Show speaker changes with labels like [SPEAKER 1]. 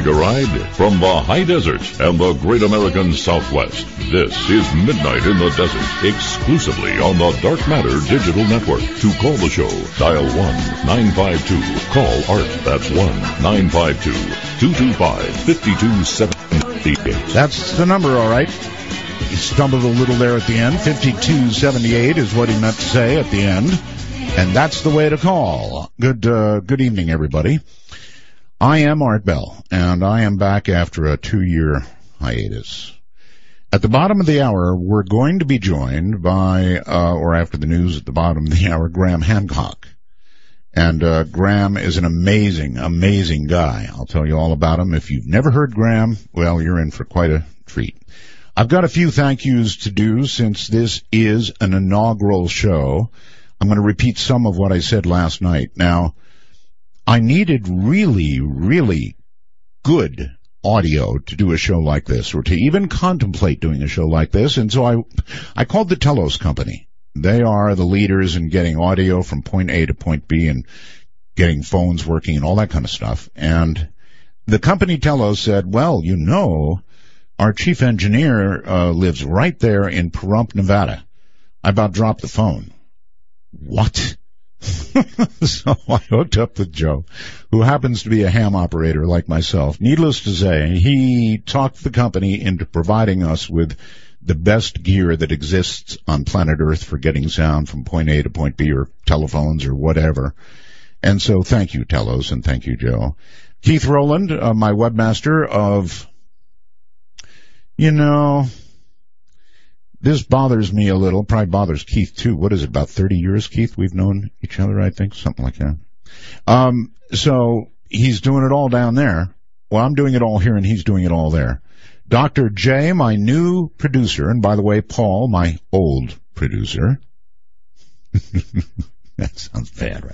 [SPEAKER 1] Take a ride from the high desert and the great American Southwest. This is Midnight in the Desert, exclusively on the Dark Matter Digital Network. To call the show, dial 1-952. Call Art. That's 1-952-225-5278.
[SPEAKER 2] That's the number, all right. He stumbled a little there at the end. 5278 is what he meant to say at the end. And that's the way to call. Good evening, everybody. I am Art Bell, and I am back after a 2-year hiatus. At the bottom of the hour, we're going to be joined by, or after the news at the bottom of the hour, Graham Hancock. And Graham is an amazing, amazing guy. I'll tell you all about him. If you've never heard Graham, well, you're in for quite a treat. I've got a few thank yous to do since this is an inaugural show. I'm going to repeat some of what I said last night. Now, I needed really, really good audio to do a show like this, or to even contemplate doing a show like this, and so I called the Telos Company. They are the leaders in getting audio from point A to point B and getting phones working and all that kind of stuff. And the company Telos said, well, you know, our chief engineer lives right there in Pahrump, Nevada. I about dropped the phone. What? So I hooked up with Joe, who happens to be a ham operator like myself. Needless to say, he talked the company into providing us with the best gear that exists on planet Earth for getting sound from point A to point B, or telephones or whatever. And so thank you, Telos, and thank you, Joe. Keith Rowland, my webmaster of, this bothers me a little, probably bothers Keith too. What is it, about 30 years, Keith? We've known each other, I think, something like that. So he's doing it all down there. Well, I'm doing it all here, and he's doing it all there. Dr. J, my new producer, and by the way, Paul, my old producer. That sounds bad, right?